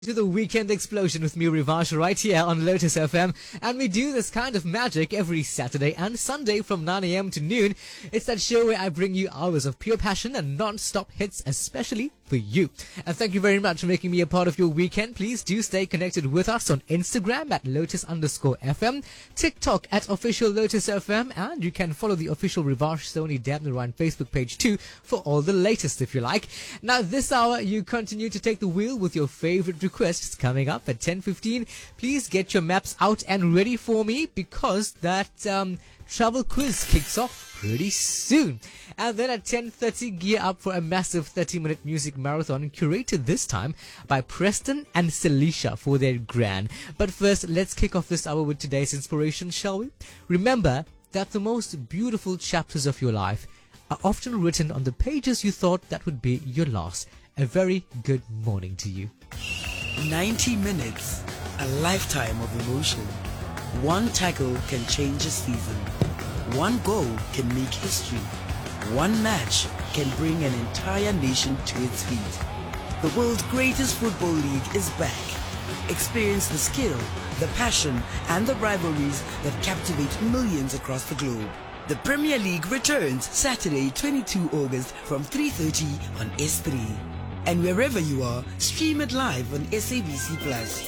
To the Weekend Explosion with me, Rivash, right here on Lotus FM. And we do this kind of magic every Saturday and Sunday from 9 a.m. to noon. It's that show where I bring you hours of pure passion and non-stop hits, especially for you. And thank you very much for making me a part of your weekend. Please do stay connected with us on Instagram at Lotus_FM, TikTok at official Lotus FM, and you can follow the official Rivash Soni Damnaran Facebook page too for all the latest if you like. Now this hour, you continue to take the wheel with your favorite requests coming up at 10:15. Please get your maps out and ready for me because that travel quiz kicks off pretty soon. And then at 10:30, gear up for a massive 30-minute music marathon curated this time by Preston and Celicia for their grand. But first, let's kick off this hour with today's inspiration, shall we? Remember that the most beautiful chapters of your life are often written on the pages you thought that would be your last. A very good morning to you. 90 minutes, a lifetime of emotion. One tackle can change a season. One goal can make history. One match can bring an entire nation to its feet. The world's greatest football league is back. Experience the skill, the passion, and the rivalries that captivate millions across the globe. The Premier League returns Saturday, 22 August from 3:30 on S3. And wherever you are, stream it live on SABC Plus.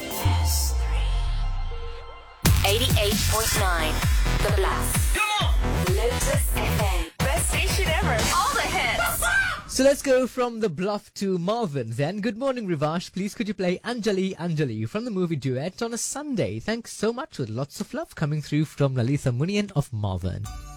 88.9 The Blast. Come on! Lotus FM. Best station ever. All the hits. So let's go from the bluff to Marvin then. Good morning, Rivash. Please could you play Anjali Anjali from the movie Duet on a Sunday? Thanks so much with lots of love coming through from Lalitha Munian of Marvin.